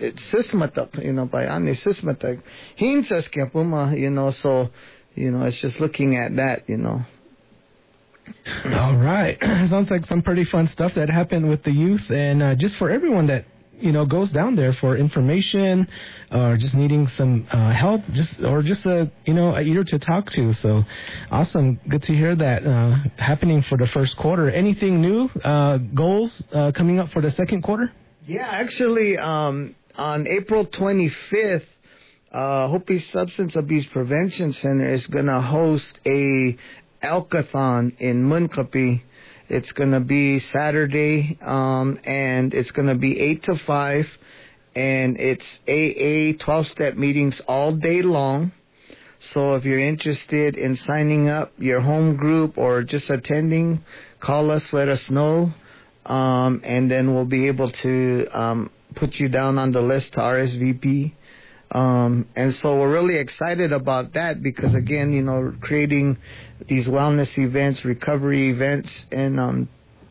it's sismatak, by ani sismatak. Hinsas kya puma, so, it's just looking at that, All right. Sounds like some pretty fun stuff that happened with the youth. And just for everyone that, goes down there for information or just needing some help, just a ear to talk to. So awesome. Good to hear that happening for the first quarter. Anything new, goals coming up for the second quarter? Yeah, actually, on April 25th, Hopi Substance Abuse Prevention Center is going to host a Alkathon in Munkapi. It's going to be Saturday, and it's going to be 8 to 5, and it's AA 12-step meetings all day long. So if you're interested in signing up your home group or just attending, call us, let us know, and then we'll be able to put you down on the list to RSVP. And so we're really excited about that because, again, creating these wellness events, recovery events, and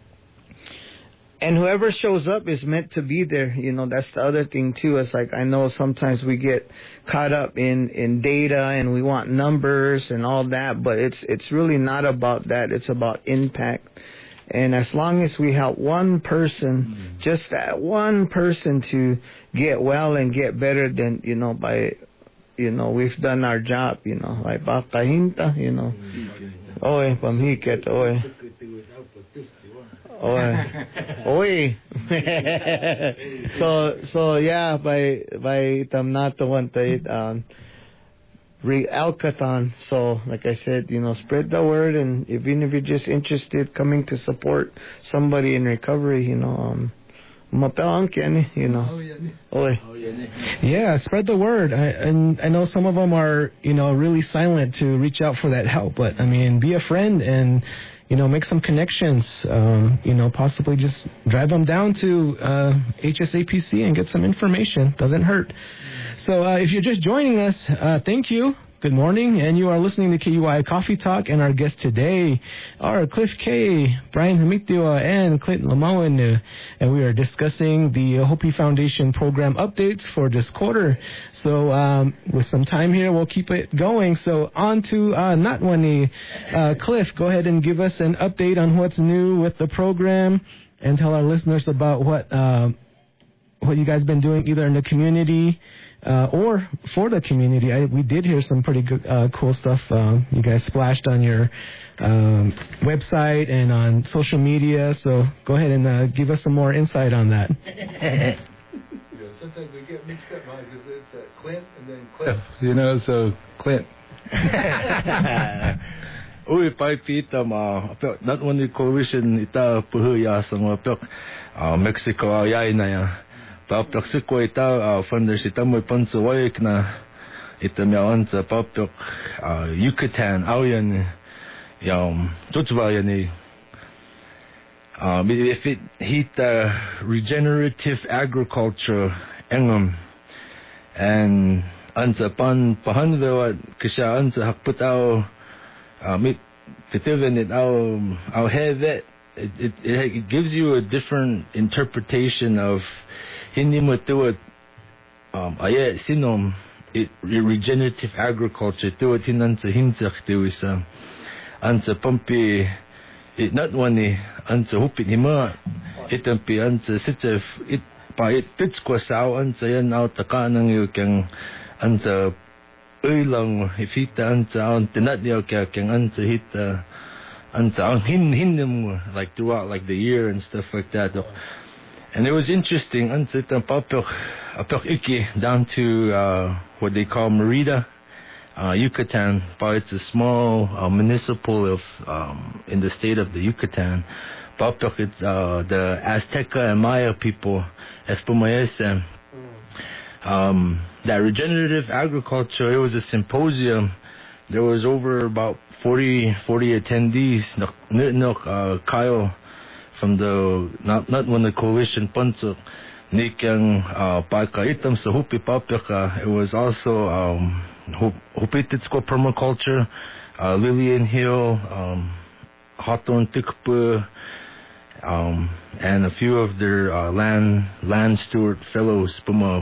whoever shows up is meant to be there. That's the other thing, too. It's like I know sometimes we get caught up in data and we want numbers and all that, but it's really not about that. It's about impact. And as long as we help one person, just that one person to get well and get better, then, by, we've done our job, like bakahinta, Oy, pamhiket, oy. Oy. So yeah, by tamnato wantait, Alkathon. So, like I said, spread the word, and even if you're just interested coming to support somebody in recovery, Yeah, spread the word. I know some of them are, really silent to reach out for that help, but be a friend and, make some connections, possibly just drive them down to HSAPC and get some information. Doesn't hurt. So if you're just joining us, thank you. Good morning, and you are listening to KUI Coffee Talk, and our guests today are Cliff K, Brian Hamitiwa, and Clinton Lamawan, and we are discussing the Hopi Foundation program updates for this quarter. So with some time here, we'll keep it going. So on to Natwani. Cliff, go ahead and give us an update on what's new with the program, and tell our listeners about what you guys been doing either in the community or for the community. We did hear some pretty good, cool stuff. You guys splashed on your website and on social media. So go ahead and give us some more insight on that. Sometimes we get mixed up because it's Clint and then Cliff. So Clint. Uy, paipita not only coalition ita puhuya sa mga Mexico ayay na ya. Papyak sikwa ita funders ita mo pansuwayik na ita miyawan sa papyak Yucatan ayan yung tutwa yan if it hit regenerative agriculture engam and ansa pan pahandawa kisha ansa hakputaw fitiven it our head that it gives you a different interpretation of hindi mo tuwat sinom regenerative agriculture tuwat hinansa hinsak tuwisa ansa pampi it not one ansa hupit hima itampi ansa sitsef it pa it titskwa sao ansa yan out takanang yu kang ansa uilang ifita ansa on tinat yu kang ansa hita ansa ang hinnim like throughout like the year and stuff like that. And it was interesting ansa itang papok iki down to what they call Merida, Yucatan, but it's a small municipal of in the state of the Yucatan. Papok, it's the Azteca and Maya people, Espumayese. That regenerative agriculture, it was a symposium. There was over about 40 attendees. Kyle from the not one the coalition Pansuk Nikang Pakaitam sa Hupi Papaka. It was also Hupititsko permaculture, Lillian Hill, Hawthorne Tikpu, and a few of their land steward fellows